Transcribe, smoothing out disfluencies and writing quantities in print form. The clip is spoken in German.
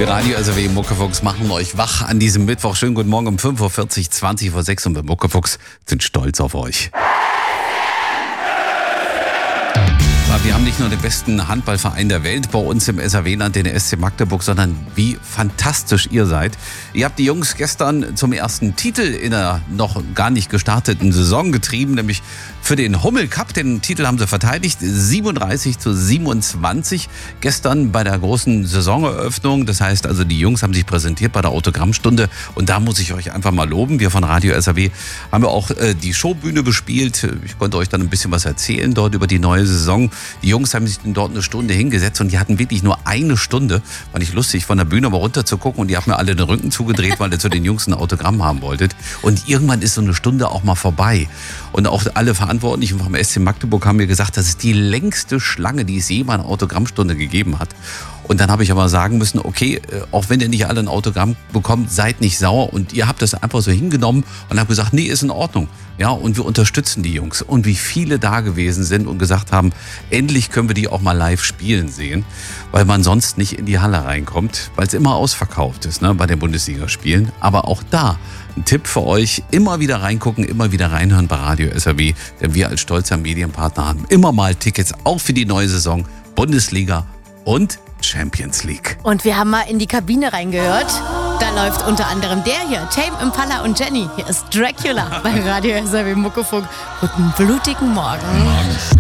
Die Radio SRW Muckefuchs machen euch wach an diesem Mittwoch. Schönen guten Morgen um 5.40 Uhr, 20:06 und wir Muckefuchs sind stolz auf euch. Wir haben nicht nur den besten Handballverein der Welt bei uns im SRW-Land, den SC Magdeburg, sondern wie fantastisch ihr seid. Ihr habt die Jungs gestern zum ersten Titel in der noch gar nicht gestarteten Saison getrieben, nämlich für den Hummel Cup. Den Titel haben sie verteidigt, 37:27 gestern bei der großen Saisoneröffnung. Das heißt also, die Jungs haben sich präsentiert bei der Autogrammstunde und da muss ich euch einfach mal loben. Wir von Radio SRW haben ja auch die Showbühne bespielt. Ich konnte euch dann ein bisschen was erzählen dort über die neue Saison. Die Jungs haben sich dort eine Stunde hingesetzt und die hatten wirklich nur eine Stunde. War nicht lustig, von der Bühne mal runter zu gucken und die haben mir alle den Rücken zugedreht, weil ihr zu den Jungs ein Autogramm haben wolltet. Und irgendwann ist so eine Stunde auch mal vorbei. Und auch alle Verantwortlichen vom SC Magdeburg haben mir gesagt, das ist die längste Schlange, die es je mal eine Autogrammstunde gegeben hat. Und dann habe ich aber sagen müssen, okay, auch wenn ihr nicht alle ein Autogramm bekommt, seid nicht sauer. Und ihr habt das einfach so hingenommen und habt gesagt, nee, ist in Ordnung. Ja, und wir unterstützen die Jungs. Und wie viele da gewesen sind und gesagt haben, endlich können wir die auch mal live spielen sehen, weil man sonst nicht in die Halle reinkommt, weil es immer ausverkauft ist, ne, bei den Bundesligaspielen. Aber auch da ein Tipp für euch, immer wieder reingucken, immer wieder reinhören bei Radio SRW, denn wir als stolzer Medienpartner haben immer mal Tickets, auch für die neue Saison, Bundesliga und Champions League. Und wir haben mal in die Kabine reingehört. Da läuft unter anderem der hier, Tame Impala und Jenny. Hier ist Dracula bei Radio SRW Muckefunk. Guten blutigen Morgen.